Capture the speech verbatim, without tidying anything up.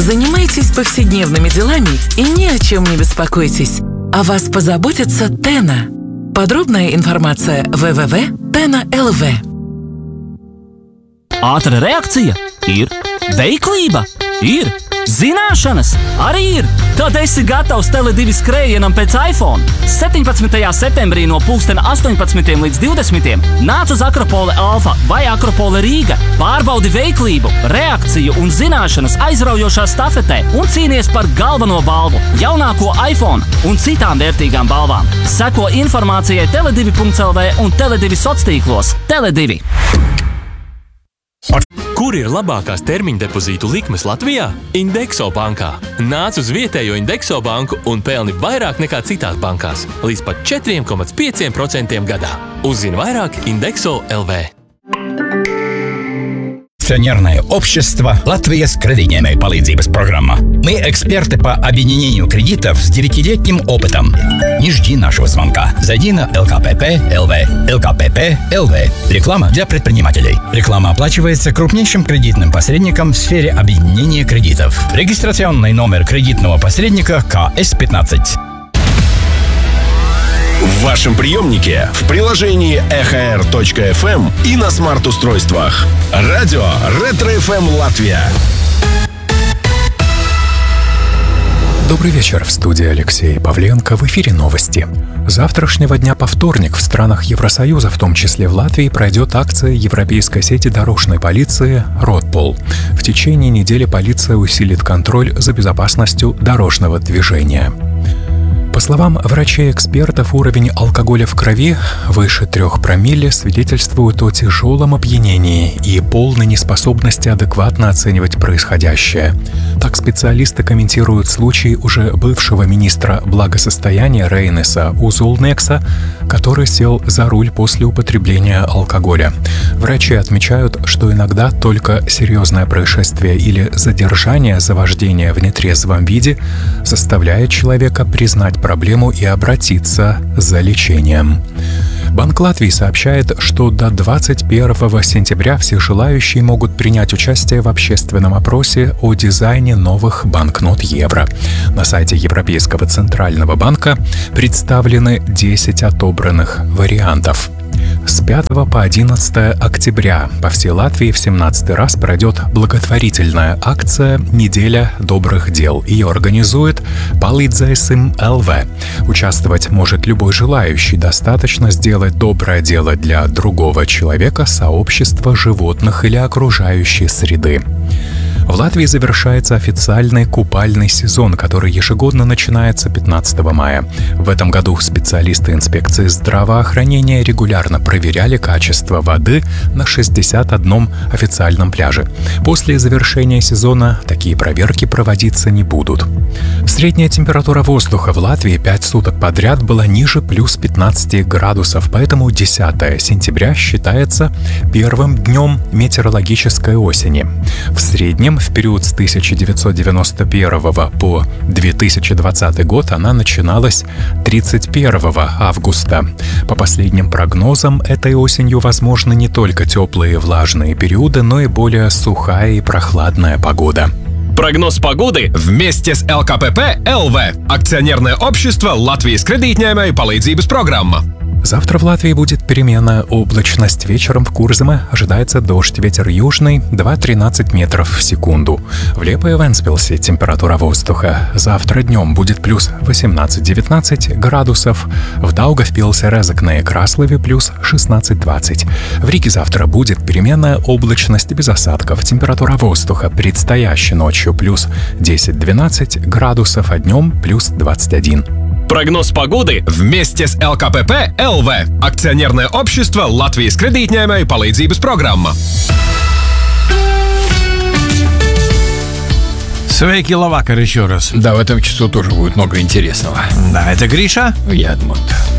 Занимайтесь повседневными делами и ни о чем не беспокойтесь. О вас позаботится Тена. Подробная информация дабл ю дабл ю дабл ю точка tena точка эл ви. Ātra reakcija ir, veiklība ir, zināšanas arī ir. Tad esi gatavs Tele divi skrējienam pēc iPhone. septiņpadsmitajā septembrī no pulkstena astoņpadsmitiem līdz divdesmitiem nāc uz Akropole Alfa vai Akropole Rīga. Pārbaudi veiklību, reakciju un zināšanas aizraujošā stafetē un cīnies par galveno balvu, jaunāko iPhone un citām vērtīgām balvām. Seko informācijai tele divi punkts el vē un Tele divi soctīklos. Tele divi. Kur ir labākās termiņa depozītu likmes Latvijā? Indexo bankā. Nāc uz vietējo Indexo banku un pelni vairāk nekā citās bankās, līdz pat četri komats pieci procenti gadā. Uzzini vairāk Indexo точка эл ви. Акционерное общество «Латвия с кредитной palīdzības программа». Мы эксперты по объединению кредитов с девятилетним опытом. Не жди нашего звонка. Зайди на эл ка пэ пэ точка эл ви. эл ка пэ пэ точка эл ви. Реклама для предпринимателей. Реклама оплачивается крупнейшим кредитным посредником в сфере объединения кредитов. Регистрационный номер кредитного посредника ка эс пятнадцать. В вашем приемнике, в приложении эхо эр точка эф эм и на смарт-устройствах. Радио Ретро эф эм Латвия. Добрый вечер, в студии Алексей Павленко, в эфире новости. С завтрашнего дня по вторник в странах Евросоюза, в том числе в Латвии, пройдет акция Европейской сети дорожной полиции «Ротпол». В течение недели полиция усилит контроль за безопасностью дорожного движения. По словам врачей-экспертов, уровень алкоголя в крови выше трех промилле свидетельствует о тяжелом опьянении и полной неспособности адекватно оценивать происходящее. Так специалисты комментируют случай уже бывшего министра благосостояния Рейнеса Узулнекса, который сел за руль после употребления алкоголя. Врачи отмечают, что иногда только серьезное происшествие или задержание за вождение в нетрезвом виде заставляет человека признать проблему и обратиться за лечением. Банк Латвии сообщает, что до двадцать первого сентября все желающие могут принять участие в общественном опросе о дизайне новых банкнот евро. На сайте Европейского центрального банка представлены десять отобранных вариантов. С пятого по одиннадцатое октября по всей Латвии в семнадцатый раз пройдет благотворительная акция «Неделя добрых дел». Ее организует Palīdzēsim эл ви. Участвовать может любой желающий. Достаточно сделать доброе дело для другого человека, сообщества, животных или окружающей среды. В Латвии завершается официальный купальный сезон, который ежегодно начинается пятнадцатого мая. В этом году специалисты инспекции здравоохранения регулярно проверяли качество воды на шестьдесят одном официальном пляже. После завершения сезона такие проверки проводиться не будут. Средняя температура воздуха в Латвии пять суток подряд была ниже плюс пятнадцати градусов, поэтому десятое сентября считается первым днем метеорологической осени. В среднем в период с тысяча девятьсот девяносто первого по две тысячи двадцатый год она начиналась тридцать первого августа. По последним прогнозам, этой осенью возможны не только теплые и влажные периоды, но и более сухая и прохладная погода. Прогноз погоды вместе с эл ка пэ пэ точка эл ви. Акционерное общество «Латвijas kredītņēmēju palīdzības программа». Завтра в Латвии будет переменная облачность. Вечером в Курземе ожидается дождь, ветер южный два-тринадцать метров в секунду. В Лепе и Вентспилсе температура воздуха завтра днем будет плюс восемнадцать-девятнадцать градусов. В Даугавпилсе, Резекне и Краслове плюс шестнадцать-двадцать. В Риге завтра будет переменная облачность без осадков. Температура воздуха предстоящей ночью плюс десять-двенадцать градусов, а днем плюс двадцать один. Прогноз погоды вместе с эл ка пэ пэ точка эл ви. Акционерное общество «Латвijas kredītņēmēju palīdzības программа». Sveiki, labvakar еще раз. Да, в этом часу тоже будет много интересного. Да, это Гриша. Я Эдмунд.